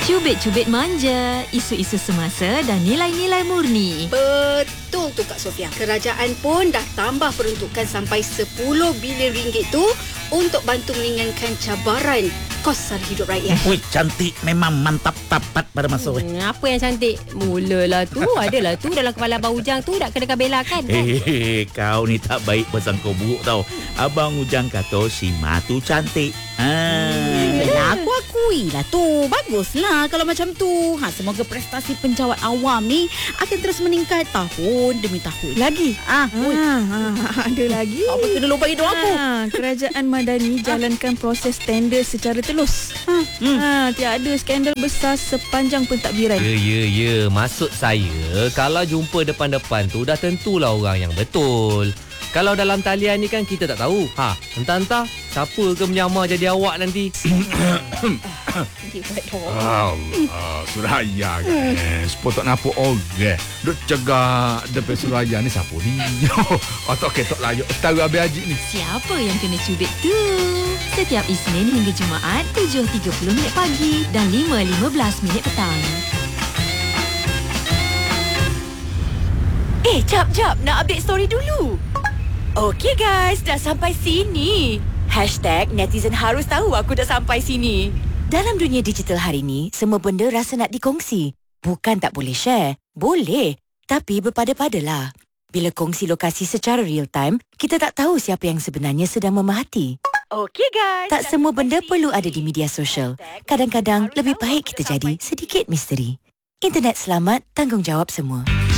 Cubit-cubit manja, isu-isu semasa dan nilai-nilai murni. Betul tu Kak Sofia. Kerajaan pun dah tambah peruntukan sampai 10 bilion ringgit tu untuk bantu meringankan cabaran kos sara hidup rakyat. Wih, cantik memang mantap tapat pada masa. Apa yang cantik? Mulalah tu. Adalah tu dalam kepala Abang Ujang tu nak kena bela kan? Kau ni tak baik bersangka buruk tau. Abang Ujang kata si Ma tu cantik. Aku akui lah tu. Baguslah kalau macam tu. Semoga prestasi penjawat awam ni akan terus meningkat tahun demi tahun. Lagi? Ada lagi. Apa kena lupa hidup aku? Kerajaan Madani jalankan proses tender secara telus. Tiada skandal besar sepanjang pentadbiran. Ya. Maksud saya, kalau jumpa depan-depan tu dah tentulah orang yang betul. Kalau dalam talian ni kan kita tak tahu. Entah-entah siapa ke menyamar jadi awak nanti. Suraya guys. Potok nampak orang. Duk cegah depan Suraya ni siapa ni? Otak ketok layak tahu habis haji ni. Siapa yang kena cubit tu? Setiap Isnin hingga Jumaat 7.30 minit pagi dan 5.15 minit petang. Jap. Nak update story dulu. Okey guys, dah sampai sini. #netizen harus tahu aku dah sampai sini. Dalam dunia digital hari ni, semua benda rasa nak dikongsi. Bukan tak boleh share. Boleh. Tapi berpada-padalah. Bila kongsi lokasi secara real time, kita tak tahu siapa yang sebenarnya sedang memerhati. Okey guys. Tak semua benda perlu ada di media sosial. Kadang-kadang lebih baik kita jadi sedikit misteri. Internet selamat, tanggungjawab semua.